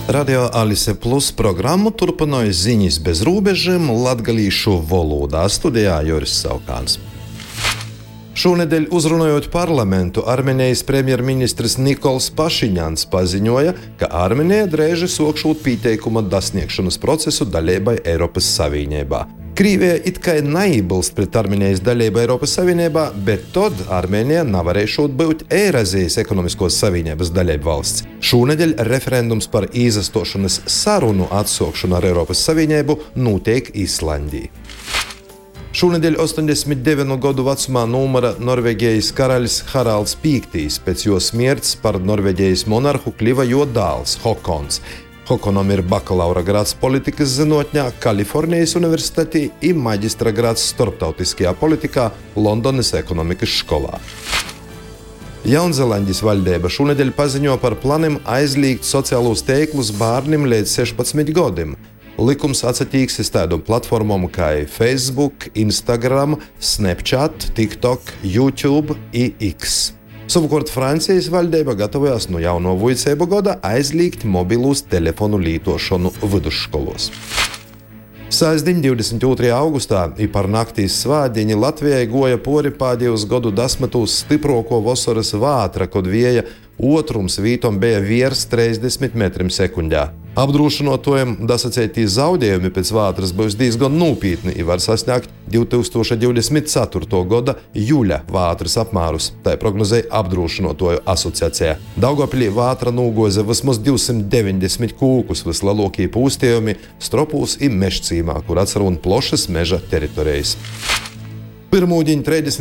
Radio Alise Plus programmu turpināja ziņas bez robežām latgalīšu valodā. Studijā Juris Saukāns. Šonedēļ uzrunājot parlamentu, Armēnijas premjerministrs Nikols Pašiņans paziņoja, ka Armēnija drēži sokšot pīteikuma dasniegšanas procesu dalībai Eiropas Savienībā. Krīvija it kā neiebilst pret Armēnijas dalību Eiropas Savienībā, bet tad Armēnija nevarēšot būt Eirazijas ekonomiskos savienības dalību valsts. Šonedēļ referendums par izastošanas sarunu atsokšanu ar Eiropas Savienību notiek Islandijā. Šonedēļ 89 gadu vecumā numura Norvēģijas karalis Haralds V. Pēc jo smierts par Norvēģijas monarhu kļuva jo dēls Hokons. Hokonam ir bakalaura grāds politikas zinātnē Kalifornijas universitātī un maģistra grāds starptautiskajā politikā Londonas ekonomikas skolā. Jaunzēlandijas valdība šonedēļ paziņo par planiem aizliegt sociālos tīklus bērniem līdz 16 gadiem. Likums atsatīksies tādām platformām kā Facebook, Instagram, Snapchat, TikTok, YouTube un X. Savukārt Francijas valdība gatavojas no jauno vuicēbu gada aizliegt mobilūs telefonu lietošanu vidusskolos. Sēsdiņ 22. augustā i par naktīs svādiņi Latvijai goja pori pēdējos gadu desmitos stiproko vasaras vātra, kod vieja otrums vītom bija virs 30 metriem sekundē. Apdrošinotojiem dasacētī zaudējumi pēc vātras būs diezgan nūpītni i var sasniegt 2024. gada jūļa vātras apmērus, tā prognozēja apdrošinotoju asociācija. Daugavpilī vātra nūgoza vismaz 290 kūkus, vislielākie pūstījumi Stropūs i Mežcīmā, kur atsarun plošas meža teritorijas. Pirmūdiņ 30.